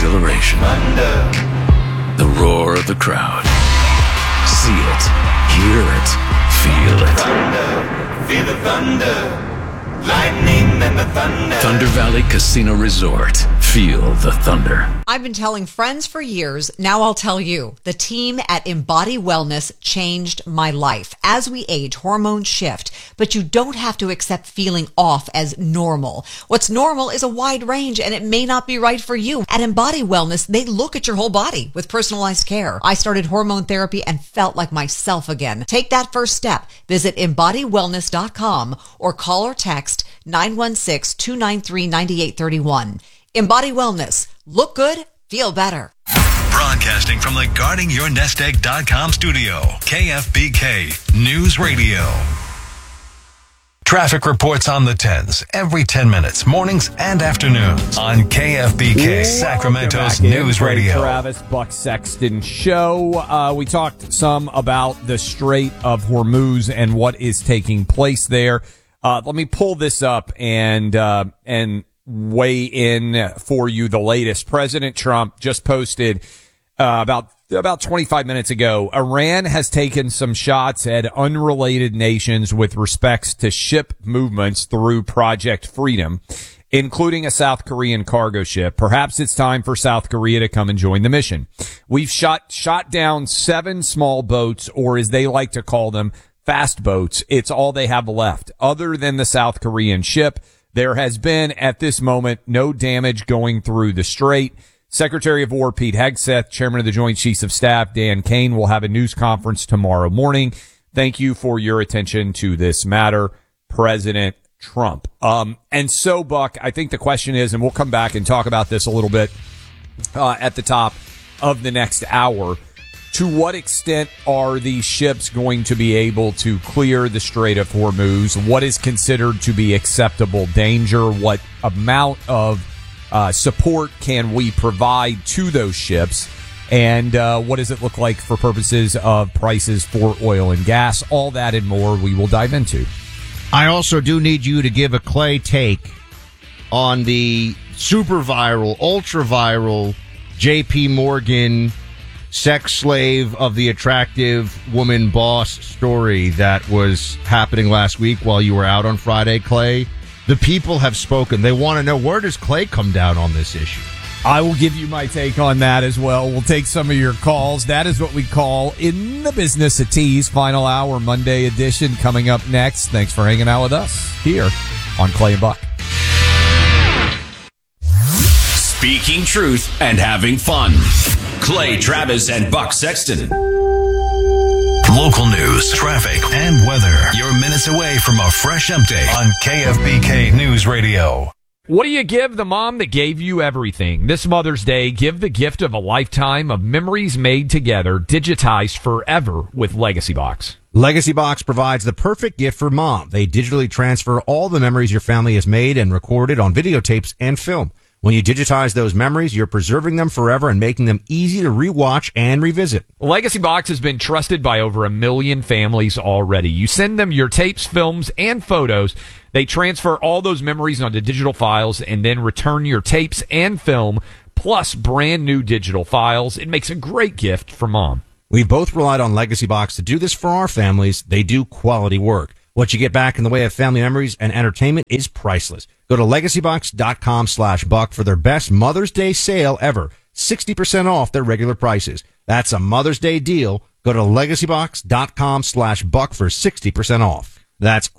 exhilaration. Thunder. The roar of the crowd. See it, hear it, feel it. Thunder. Feel the thunder. Lightning and the thunder. Thunder Valley Casino Resort. Feel the thunder. I've been telling friends for years. Now I'll tell you. The team at Embody Wellness changed my life. As we age, hormones shift, but you don't have to accept feeling off as normal. What's normal is a wide range, and it may not be right for you. At Embody Wellness, they look at your whole body with personalized care. I started hormone therapy and felt like myself again. Take that first step. Visit EmbodyWellness.com or call or text 916-293-9831. Embody Wellness. Look good, feel better. Broadcasting from the GuardingYourNestEgg.com studio, KFBK News Radio. Traffic reports on the 10s every 10 minutes, mornings and afternoons on KFBK Sacramento's News Radio. Travis Buck Sexton Show. We talked some about the Strait of Hormuz and what is taking place there. Let me pull this up and weigh in for you the latest. President Trump just posted about 25 minutes ago, Iran has taken some shots at unrelated nations with respects to ship movements through Project Freedom, including a South Korean cargo ship. Perhaps it's time for South Korea to come and join the mission. We've shot down 7 small boats, or as they like to call them, fast boats. It's all they have left. Other than the South Korean ship, there has been, at this moment, no damage going through the strait. Secretary of War Pete Hegseth, Chairman of the Joint Chiefs of Staff Dan Kane will have a news conference tomorrow morning. Thank you for your attention to this matter, President Trump. And so, Buck, I think the question is, and we'll come back and talk about this a little bit at the top of the next hour, to what extent are these ships going to be able to clear the Strait of Hormuz? What is considered to be acceptable danger? What amount of support can we provide to those ships? And what does it look like for purposes of prices for oil and gas? All that and more we will dive into. I also do need you to give a Clay take on the super viral, ultra viral JP Morgan sex slave of the attractive woman boss story that was happening last week while you were out on Friday, Clay. The people have spoken. They want to know, where does Clay come down on this issue? I will give you my take on that as well. We'll take some of your calls. That is what we call In the Business of Tease, final hour, Monday edition coming up next. Thanks for hanging out with us here on Clay and Buck. Speaking truth and having fun. Clay Travis and Buck Sexton. Local news, traffic, and weather. You're minutes away from a fresh update on KFBK News Radio. What do you give the mom that gave you everything? This Mother's Day, give the gift of a lifetime of memories made together, digitized forever with Legacy Box. Legacy Box provides the perfect gift for mom. They digitally transfer all the memories your family has made and recorded on videotapes and film. When you digitize those memories, you're preserving them forever and making them easy to rewatch and revisit. Legacy Box has been trusted by over 1 million families already. You send them your tapes, films, and photos. They transfer all those memories onto digital files and then return your tapes and film, plus brand new digital files. It makes a great gift for mom. We've both relied on Legacy Box to do this for our families. They do quality work. What you get back in the way of family memories and entertainment is priceless. Go to legacybox.com/buck for their best Mother's Day sale ever. 60% off their regular prices. That's a Mother's Day deal. Go to legacybox.com/buck for 60% off. That's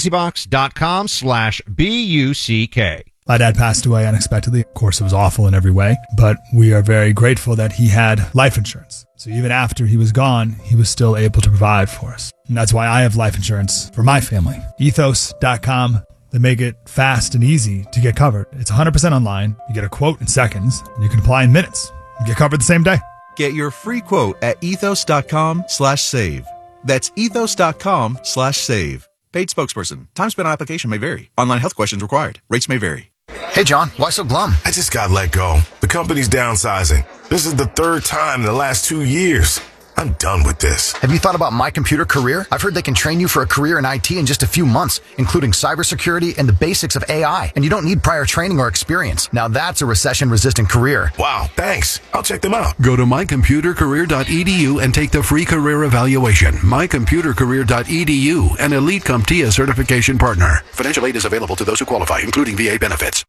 legacybox.com/BUCK. My dad passed away unexpectedly. Of course, it was awful in every way, but we are very grateful that he had life insurance. So even after he was gone, he was still able to provide for us. And that's why I have life insurance for my family. Ethos.com. They make it fast and easy to get covered. It's 100% online. You get a quote in seconds, and you can apply in minutes. You get covered the same day. Get your free quote at ethos.com/save. That's ethos.com/save. Paid spokesperson. Time spent on application may vary. Online health questions required. Rates may vary. Hey, John, why so glum? I just got let go. The company's downsizing. This is the 3rd time in the last 2 years. I'm done with this. Have you thought about My Computer Career? I've heard they can train you for a career in IT in just a few months, including cybersecurity and the basics of AI. And you don't need prior training or experience. Now that's a recession-resistant career. Wow, thanks. I'll check them out. Go to mycomputercareer.edu and take the free career evaluation. Mycomputercareer.edu, an Elite CompTIA certification partner. Financial aid is available to those who qualify, including VA benefits.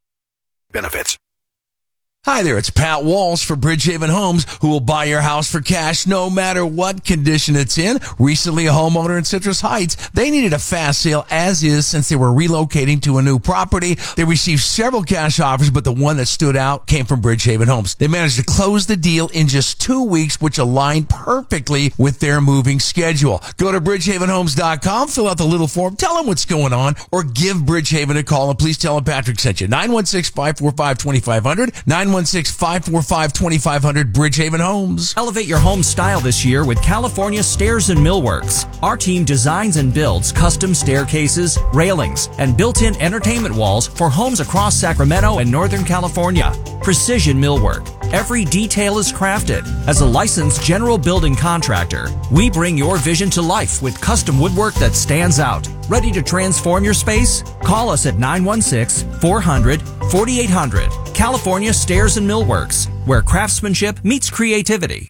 Hi there, it's Pat Walsh for Bridgehaven Homes, who will buy your house for cash no matter what condition it's in. Recently, a homeowner in Citrus Heights, they needed a fast sale as is since they were relocating to a new property. They received several cash offers, but the one that stood out came from Bridgehaven Homes. They managed to close the deal in just 2 weeks, which aligned perfectly with their moving schedule. Go to bridgehavenhomes.com, fill out the little form, tell them what's going on, or give Bridgehaven a call, and please tell them Patrick sent you. 916-545-2500, 916-545-2500, Bridgehaven Homes. Elevate your home style this year with California Stairs and Millworks. Our team designs and builds custom staircases, railings, and built-in entertainment walls for homes across Sacramento and Northern California. Precision millwork. Every detail is crafted. As a licensed general building contractor, we bring your vision to life with custom woodwork that stands out. Ready to transform your space? Call us at 916-400-4800. California Stairs and Millworks, where craftsmanship meets creativity.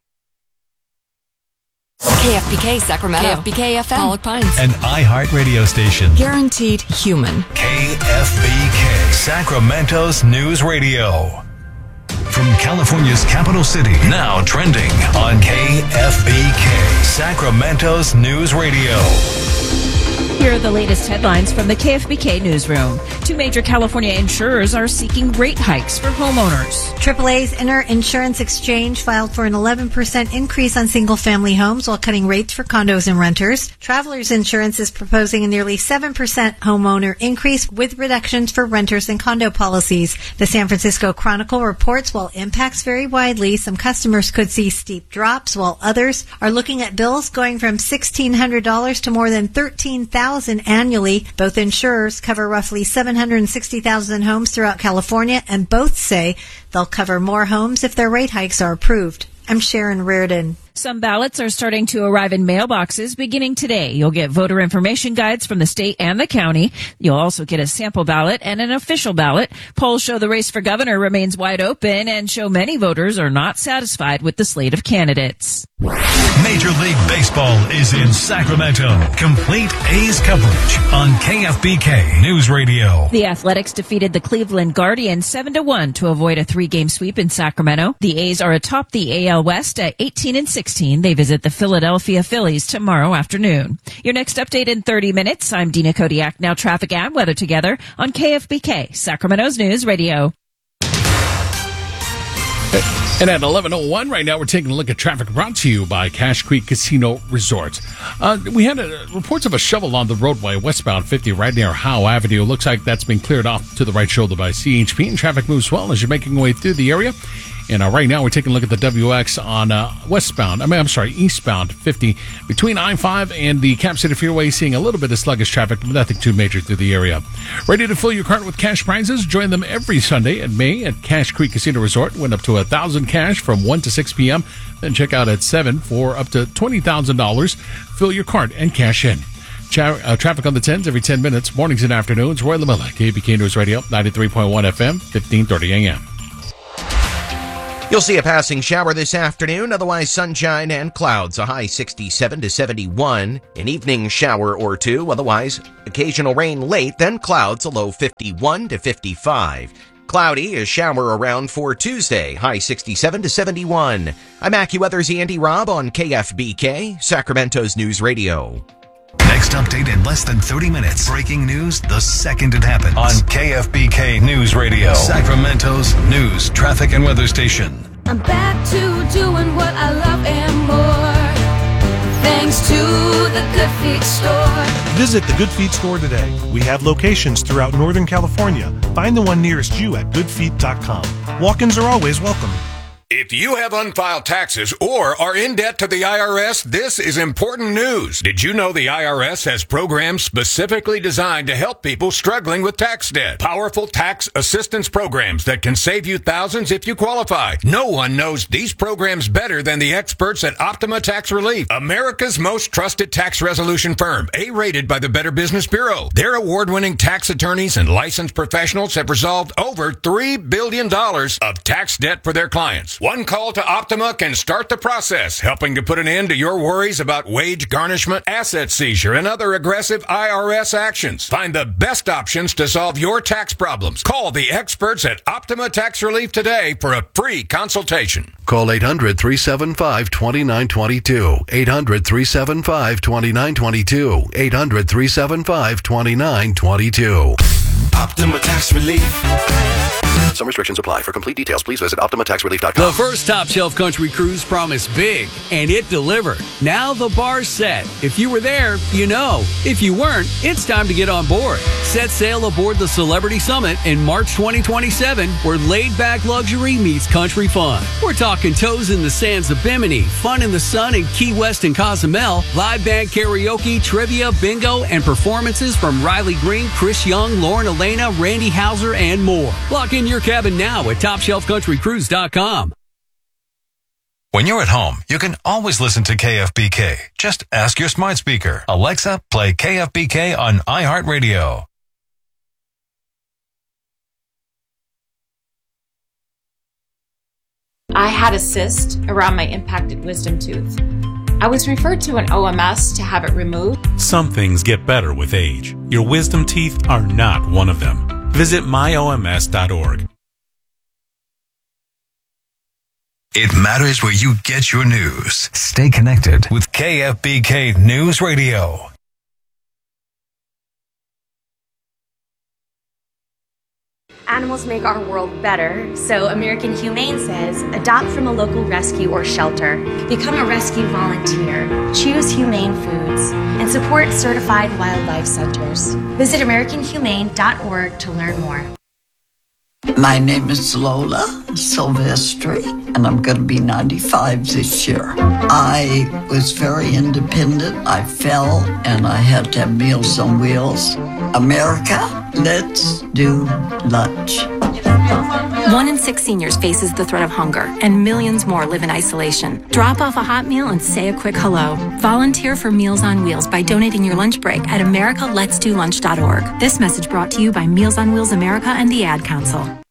KFBK Sacramento. KFBK FM. Pollock Pines. An iHeart radio station. Guaranteed human. KFBK, Sacramento's news radio. From California's capital city, now trending on KFBK, Sacramento's news radio. Here are the latest headlines from the KFBK newsroom. 2 major California insurers are seeking rate hikes for homeowners. AAA's Inter Insurance Exchange filed for an 11% increase on single-family homes while cutting rates for condos and renters. Travelers Insurance is proposing a nearly 7% homeowner increase with reductions for renters and condo policies. The San Francisco Chronicle reports while impacts vary widely, some customers could see steep drops, while others are looking at bills going from $1,600 to more than $13,000 annually. Both insurers cover roughly 760,000 homes throughout California, and both say they'll cover more homes if their rate hikes are approved. I'm Sharon Reardon. Some ballots are starting to arrive in mailboxes beginning today. You'll get voter information guides from the state and the county. You'll also get a sample ballot and an official ballot. Polls show the race for governor remains wide open and show many voters are not satisfied with the slate of candidates. Major League Baseball is in Sacramento. Complete A's coverage on KFBK News Radio. The Athletics defeated the Cleveland Guardians 7-1 to avoid a 3-game sweep in Sacramento. The A's are atop the AL West at 18-16. They visit the Philadelphia Phillies tomorrow afternoon. Your next update in 30 minutes. I'm Dina Kodiak. Now traffic and weather together on KFBK, Sacramento's News Radio. And at 11:01 right now, we're taking a look at traffic brought to you by Cache Creek Casino Resort. We had reports of a shovel on the roadway westbound 50 right near Howe Avenue. Looks like that's been cleared off to the right shoulder by CHP, and traffic moves well as you're making your way through the area. And right now, we're taking a look at the WX on eastbound 50 between I-5 and the Cap City Freeway, seeing a little bit of sluggish traffic, but nothing too major through the area. Ready to fill your cart with cash prizes? Join them every Sunday at May at Cache Creek Casino Resort. Win up to $1,000 cash from 1 to 6 p.m. Then check out at 7 for up to $20,000. Fill your cart and cash in. Traffic on the 10s every 10 minutes, mornings and afternoons. Roy LaMilla, KBK News Radio, 93.1 FM, 1530 a.m. You'll see a passing shower this afternoon, otherwise sunshine and clouds, a high 67 to 71. An evening shower or two, otherwise occasional rain late, then clouds, a low 51 to 55. Cloudy, a shower around for Tuesday, high 67 to 71. I'm AccuWeather's Andy Robb on KFBK, Sacramento's News Radio. Next update in less than 30 minutes. Breaking news the second it happens on KFBK News Radio, Sacramento's news, traffic, and weather station. I'm back to doing what I love and more, thanks to the Good Feet Store. Visit the Good Feet Store today. We have locations throughout Northern California. Find the one nearest you at goodfeet.com. Walk-ins are always welcome. If you have unfiled taxes or are in debt to the IRS, this is important news. Did you know the IRS has programs specifically designed to help people struggling with tax debt? Powerful tax assistance programs that can save you thousands if you qualify. No one knows these programs better than the experts at Optima Tax Relief, America's most trusted tax resolution firm, A-rated by the Better Business Bureau. Their award-winning tax attorneys and licensed professionals have resolved over $3 billion of tax debt for their clients. One call to Optima can start the process, helping to put an end to your worries about wage garnishment, asset seizure, and other aggressive IRS actions. Find the best options to solve your tax problems. Call the experts at Optima Tax Relief today for a free consultation. Call 800-375-2922. 800-375-2922. 800-375-2922. Optima Tax Relief. Some restrictions apply. For complete details, please visit OptimaTaxRelief.com. The first Top Shelf Country Cruise promised big, and it delivered. Now the bar's set. If you were there, you know. If you weren't, it's time to get on board. Set sail aboard the Celebrity Summit in March 2027, where laid-back luxury meets country fun. We're talking toes in the sands of Bimini, fun in the sun in Key West and Cozumel, live band karaoke, trivia, bingo, and performances from Riley Green, Chris Young, Lauren Elena, Randy Houser, and more. Lock in your cabin now at TopShelfCountryCruise.com. When you're at home, you can always listen to KFBK. Just ask your smart speaker, Alexa, play KFBK on iHeartRadio. I had a cyst around my impacted wisdom tooth. I was referred to an OMS to have it removed. Some things get better with age. Your wisdom teeth are not one of them. Visit myoms.org. It matters where you get your news. Stay connected with KFBK News Radio. Animals make our world better, so American Humane says adopt from a local rescue or shelter, become a rescue volunteer, choose humane foods, and support certified wildlife centers. Visit AmericanHumane.org to learn more. My name is Lola Silvestri, and I'm going to be 95 this year. I was very independent. I fell, and I had to have Meals on Wheels. America, let's do lunch. 1 in 6 seniors faces the threat of hunger, and millions more live in isolation. Drop off a hot meal and say a quick hello. Volunteer for Meals on Wheels by donating your lunch break at americaletsdolunch.org. This message brought to you by Meals on Wheels America and the Ad Council.